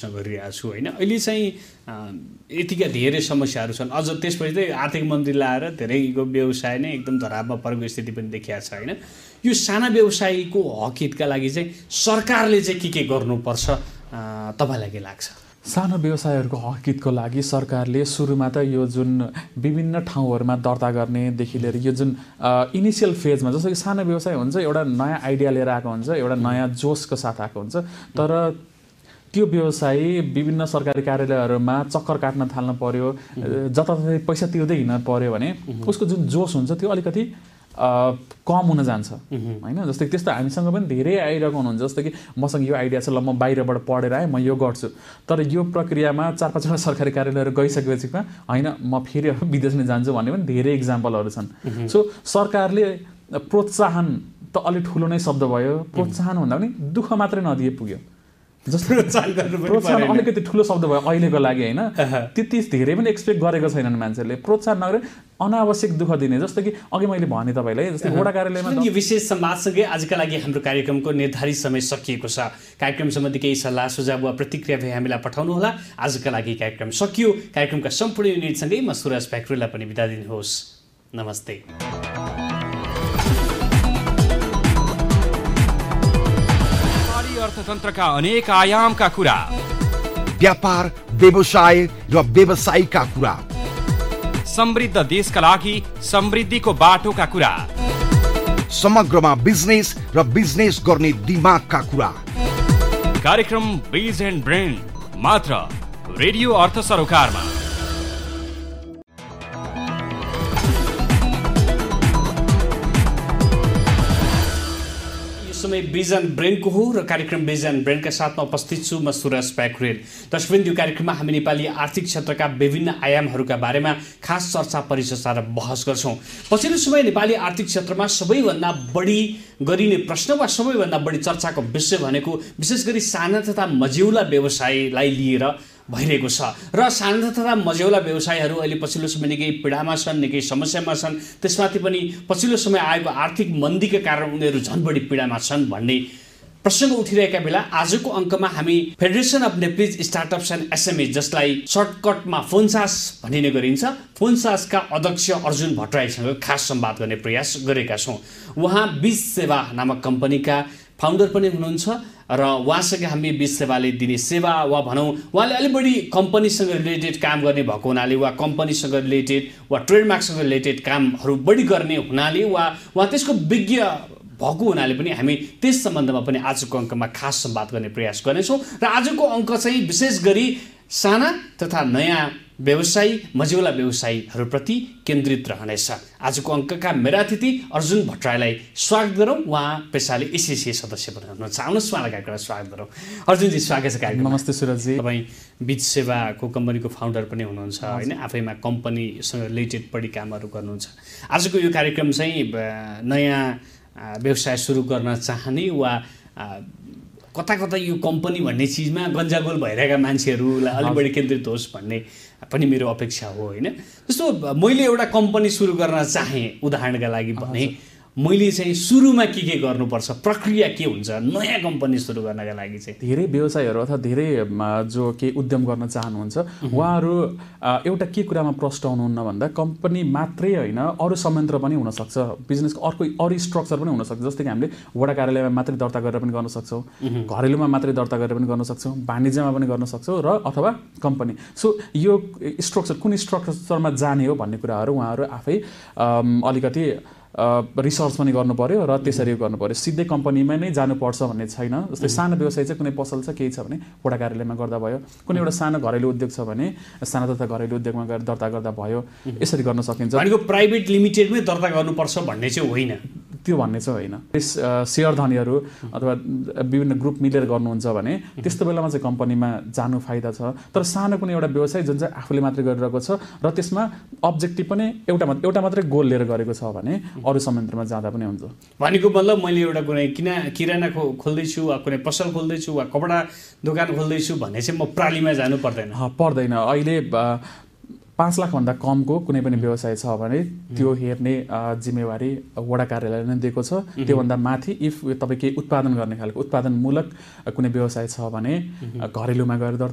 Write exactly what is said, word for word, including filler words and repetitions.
प्रश्न गरिरहेको छु होइन। अहिले चाहिँ यतिका धेरै समस्याहरू छन्, अझ त्यसपछि चाहिँ आर्थिक मन्त्री लाएर धेरैको व्यवसाय नै एकदम धरापमा परेको स्थिति पनि देखिएको छ होइन। यो साना व्यवसायीको हक हितका लागि चाहिँ सरकारले चाहिँ के के गर्नुपर्छ तपाईँलाई के लाग्छ? सानो व्यवसायहरूको हक हितको लागि सरकारले सुरुमा त यो जुन विभिन्न ठाउँहरूमा दर्ता गर्नेदेखि लिएर यो जुन इनिसियल फेजमा, जस्तो कि सानो व्यवसाय हुन्छ एउटा नयाँ आइडिया लिएर आएको हुन्छ, एउटा नयाँ जोसको साथ आएको हुन्छ, तर त्यो व्यवसायी विभिन्न सरकारी कार्यालयहरूमा चक्कर काट्न थाल्न पर्यो, जताततै पैसा तिर्दै हिँड्न पर्यो भने उसको जुन जोस हुन्छ त्यो अलिकति कम हुन जान्छ होइन। जस्तै त्यस्तो हामीसँग पनि धेरै आइरहेको हुनुहुन्छ, जस्तो कि मसँग यो आइडिया छ, ल म बाहिरबाट पढेर आएँ, म यो गर्छु, तर यो प्रक्रियामा चार पाँचवटा सरकारी कार्यालयहरू गइसकेपछि होइन म फेरि अब विदेश नै जान्छु भन्ने पनि धेरै इक्जाम्पलहरू छन्। सो सरकारले प्रोत्साहन त अलिक ठुलो नै शब्द भयो, प्रोत्साहन भन्दा पनि दुःख मात्रै नदिए पुग्यो, जस्तो प्रोत्साहन अलिकति ठुलो शब्द भयो अहिलेको लागि होइन। त्यति धेरै पनि एक्सपेक्ट गरेको छैनन् मान्छेले, प्रोत्साहन नगरे अनावश्यक दुःख दिने। जस्तो कि अघि मैले भने तपाईँलाई, जस्तै वडा कार्यालयमा यो विशेष संवादसँगै आजका लागि हाम्रो कार्यक्रमको निर्धारित समय सकिएको छ। कार्यक्रम सम्बन्धी केही सल्लाह सुझाव वा प्रतिक्रिया भए हामीलाई पठाउनुहोला। आजका लागि कार्यक्रम सकियो। कार्यक्रमका सम्पूर्ण युनिटसँगै म सुरज फ्याक्ट्रीलाई पनि बिदा दिनुहोस्। नमस्ते। अर्थतन्त्रका अनेक आयामका कुरा, व्यापार व्यवसाय र व्यवसायीका कुरा, समृद्ध देशका लागि समृद्धिको बाटोका कुरा, समग्रमा बिजनेस र बिजनेस गर्ने दिमागका कुरा। कार्यक्रम बिज एन्ड ब्रेन मात्र रेडियो अर्थ सरोकारमा। समय बिज एन्ड ब्रेनको हो र कार्यक्रम बिज एन्ड ब्रेनका साथमा उपस्थित छु म सुरज प्याक्रेल। दर्शकवृन्द, यो कार्यक्रममा हामी नेपाली आर्थिक क्षेत्रका विभिन्न आयामहरूका बारेमा खास चर्चा परिचर्चा र बहस गर्छौँ। पछिल्लो समय नेपाली आर्थिक क्षेत्रमा सबैभन्दा बढी गरिने प्रश्न वा सबैभन्दा बढी चर्चाको विषय भनेको विशेष गरी साना तथा मझौला व्यवसायलाई लिएर भइरहेको छ र साना तथा मझौला व्यवसायहरू अहिले पछिल्लो समय निकै पीडामा छन्, निकै समस्यामा छन्। त्यसमाथि पनि पछिल्लो समय आएको आर्थिक मन्दीका कारण उनीहरू झन् बढी पीडामा छन् भन्ने प्रसङ्ग उठिरहेका बेला आजको अङ्कमा हामी federation of Nepalese startups and SME, जसलाई सर्टकटमा फोन्सास भनिने गरिन्छ, फोन्सासका अध्यक्ष अर्जुन भट्टराईसँग खास संवाद गर्ने प्रयास गरेका छौँ। उहाँ बिज सेवा नामक कम्पनीका फाउन्डर पनि हुनुहुन्छ र उहाँसँग हामी बिज सेवाले दिने सेवा वा भनौँ उहाँले अलिक बढी कम्पनीसँग रिलेटेड काम गर्ने भएको हुनाले वा कम्पनीसँग रिलेटेड वा ट्रेडमार्कसँग रिलेटेड कामहरू बढी गर्ने हुनाले वा उहाँ त्यसको विज्ञ भएको हुनाले पनि हामी त्यस सम्बन्धमा पनि आजको अङ्कमा खास संवाद गर्ने प्रयास गर्नेछौँ। र आजको अङ्क चाहिँ विशेष गरी साना तथा नयाँ व्यवसायी मझौला व्यवसायीहरूप्रति केन्द्रित रहनेछ। आजको अङ्कका मेरा अतिथि अर्जुन भट्टराईलाई स्वागत गरौँ। उहाँ पेसाले एसिसिए सदस्य पनि हुनुहुन्छ। आउनुहोस् उहाँलाई कार्यक्रममा स्वागत गरौँ। अर्जुनजी, स्वागत छ कार्यक्रम। नमस्ते सुरजजी। तपाईँ बिज सेवाको कम्पनीको फाउन्डर पनि हुनुहुन्छ होइन, आफैमा कम्पनीसँग रिलेटेड बढी कामहरू गर्नुहुन्छ। आजको यो कार्यक्रम चाहिँ नयाँ व्यवसाय सुरु गर्न चाहने वा कता कता यो कम्पनी भन्ने चिजमा गन्जागोल भइरहेका मान्छेहरूलाई अलिक बढी केन्द्रित होस् भन्ने पनि मेरो अपेक्षा हो होइन। जस्तो मैले एउटा कम्पनी सुरु गर्न चाहेँ उदाहरणका लागि भने मैले चाहिँ सुरुमा के के गर्नुपर्छ, प्रक्रिया के हुन्छ नयाँ कम्पनी सुरु गर्नका लागि चाहिँ? धेरै व्यवसायहरू अथवा धेरै जो केही उद्यम गर्न चाहनुहुन्छ उहाँहरू एउटा के कुरामा प्रष्ट हुनुहुन्न भन्दा कम्पनी मात्रै होइन अरू संयन्त्र पनि हुनसक्छ, बिजनेसको अर्को अरू स्ट्रक्चर पनि हुनसक्छ। जस्तै कि हामीले वडा कार्यालयमा मात्रै दर्ता गरेर पनि गर्न सक्छौँ, घरेलुमा मात्रै दर्ता गरेर पनि गर्न सक्छौँ, वाणिज्यमा पनि गर्न सक्छौँ र अथवा कम्पनी। सो यो स्ट्रक्चर कुन स्ट्रक्चरमा जाने हो भन्ने कुराहरू उहाँहरू आफै अलिकति रिसर्च पनि गर्नु पर्यो र त्यसरी गर्नु पर्यो। सिधै कम्पनीमा नै जानुपर्छ भन्ने छैन। जस्तै सानो व्यवसाय चाहिँ कुनै पसल छ केही छ भने वडा कार्यालयमा गर्दा भयो, कुनै एउटा सानो घरेलु उद्योग छ भने सानो तथा घरेलु उद्योगमा गएर दर्ता गर्दा भयो, यसरी गर्न सकिन्छ। भनेको प्राइभेट लिमिटेडमै दर्ता गर्नुपर्छ भन्ने चाहिँ होइन, त्यो भन्ने चाहिँ होइन। सेयर धनीहरू अथवा विभिन्न ग्रुप मिलेर गर्नुहुन्छ भने त्यस्तो बेलामा चाहिँ कम्पनीमा जानु फाइदा छ। तर सानो कुनै एउटा व्यवसाय जुन चाहिँ आफूले मात्रै गरिरहेको छ र त्यसमा अब्जेक्टिभ पनि एउटा एउटा मात्रै गोल लिएर गरेको छ भने अरू संयन्त्रमा जाँदा पनि हुन्छ। भनेको मतलब मैले एउटा कुनै किना किराना खोल्दैछु वा कुनै पसल खोल्दैछु वा कपडा दोकान खोल्दैछु भने चाहिँ म प्रालीमा जानु पर्दैन? पर्दैन। अहिले पाँच लाखभन्दा कमको कुनै पनि व्यवसाय छ भने त्यो हेर्ने जिम्मेवारी वडा कार्यालयले नै दिएको छ। त्योभन्दा माथि इफ तपाईँ केही उत्पादन गर्ने खालको उत्पादनमूलक कुनै व्यवसाय छ भने घरेलुमा गएर